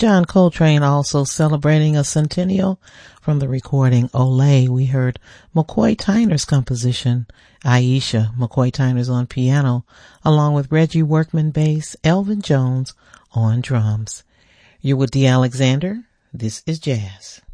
John Coltrane also celebrating a centennial. From the recording Olé, we heard McCoy Tyner's composition, Aisha. McCoy Tyner's on piano, along with Reggie Workman bass, Elvin Jones on drums. You're with Dee Alexander. This is Jazz.